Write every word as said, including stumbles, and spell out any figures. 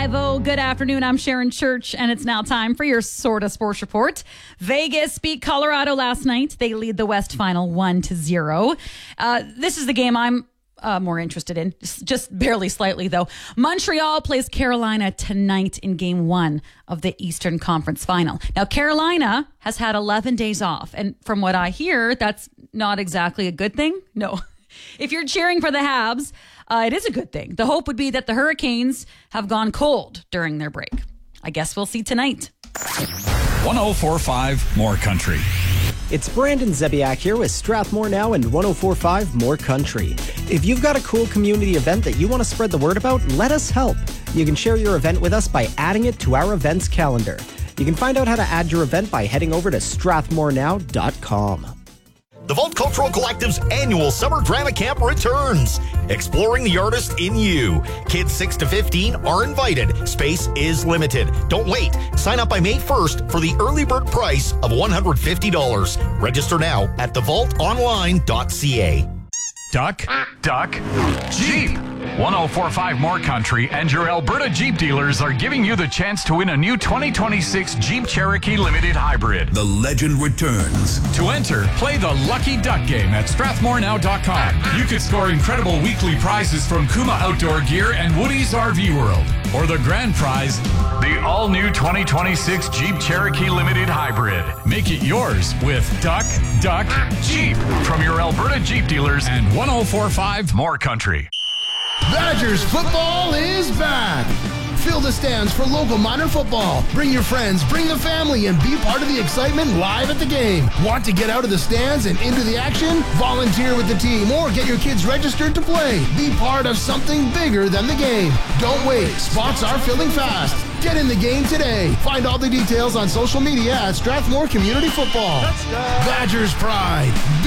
five oh. Good afternoon. I'm Sharon Church, and it's now time for your Sorta Sports Report. Vegas beat Colorado last night. They lead the West Final one to zero. Uh, this is the game I'm uh, more interested in, just, just barely slightly, though. Montreal plays Carolina tonight in game one of the Eastern Conference Final. Now, Carolina has had eleven days off, and from what I hear, that's not exactly a good thing. No. If you're cheering for the Habs, uh, it is a good thing. The hope would be that the Hurricanes have gone cold during their break. I guess we'll see tonight. one oh four point five More Country. It's Brandon Zebiak here with Strathmore Now and one oh four point five More Country. If you've got a cool community event that you want to spread the word about, let us help. You can share your event with us by adding it to our events calendar. You can find out how to add your event by heading over to strathmore now dot com. The Vault Cultural Collective's annual Summer Drama Camp returns, exploring the artist in you. Kids six to fifteen are invited. Space is limited. Don't wait. Sign up by May first for the early bird price of one hundred fifty dollars. Register now at the vault online dot c a. Duck, Duck, Jeep. one oh four point five More Country and your Alberta Jeep dealers are giving you the chance to win a new twenty twenty-six Jeep Cherokee Limited Hybrid. The legend returns. To enter, play the Lucky Duck game at strathmore now dot com. You could score incredible weekly prizes from Kuma Outdoor Gear and Woody's R V World. Or the grand prize, the all-new twenty twenty-six Jeep Cherokee Limited Hybrid. Make it yours with Duck, Duck, Jeep from your Alberta Jeep dealers and one oh four point five More Country. Badgers football is back. Fill the stands for local minor football. Bring your friends, bring the family, and be part of the excitement live at the game. Want to get out of the stands and into the action? Volunteer with the team or get your kids registered to play. Be part of something bigger than the game. Don't wait. Spots are filling fast. Get in the game today. Find all the details on social media at Strathmore Community Football. Badgers Pride.